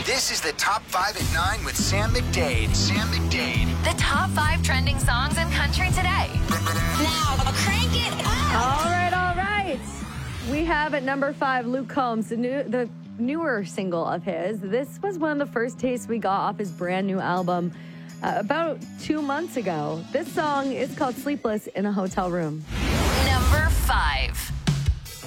This is the Top 5 at 9 with Sam McDade. Sam McDade. The top 5 trending songs in country today. Now, crank it up. All right. We have at number 5, Luke Combs, the newer single of his. This was one of the first tastes we got off his brand new album about 2 months ago. This song is called Sleepless in a Hotel Room. Number 5.